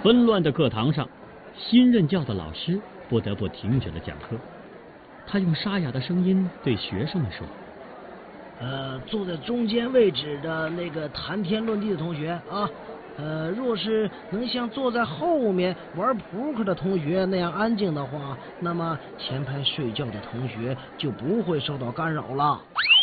纷乱的课堂上，新任教的老师不得不停止了讲课。他用沙哑的声音对学生们说：“ 坐在中间位置的那个谈天论地的同学啊，若是能像坐在后面玩扑克的同学那样安静的话，那么前排睡觉的同学就不会受到干扰了。”